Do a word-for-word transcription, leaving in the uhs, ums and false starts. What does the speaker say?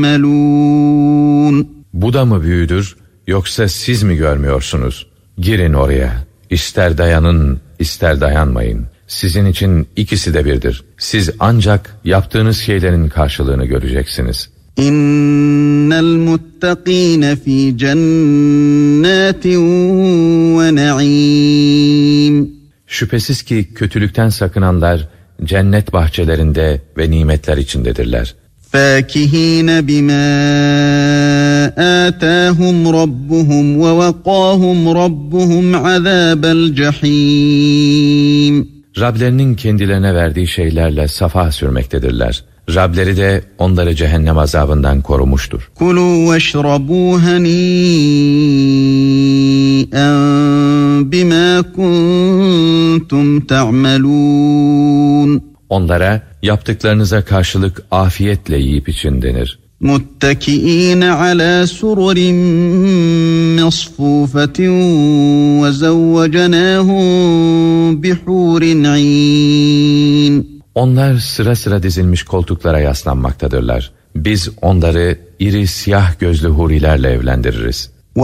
Bu da mı büyüdür, yoksa siz mi görmüyorsunuz? Girin oraya. İster dayanın, ister dayanmayın. Sizin için ikisi de birdir. Siz ancak yaptığınız şeylerin karşılığını göreceksiniz. İnnel muttakîne fî cennâtin ve naîm. Şüphesiz ki kötülükten sakınanlar cennet bahçelerinde ve nimetler içindedirler. فَاكِهِينَ بِمَا آتَاهُمْ رَبُّهُمْ وَوَقَاهُمْ رَبُّهُمْ عَذَابَ الْجَحِيمِ. Rablerinin kendilerine verdiği şeylerle safa sürmektedirler. Rableri de onları cehennem azabından korumuştur. كُلُوا وَاشْرَبُوا هَنِيئًا بِمَا كُنْتُمْ تَعْمَلُونَ. Onlara yaptıklarınıza karşılık afiyetle yiyip için denir. مُتَّكِئِينَ عَلَى سُرُرٍ مَصْفُوفَةٍ وَزَوَّجَنَاهُمْ بِحُورٍ عِينٍ. Onlar sıra sıra dizilmiş koltuklara yaslanmaktadırlar. Biz onları iri siyah gözlü hurilerle evlendiririz.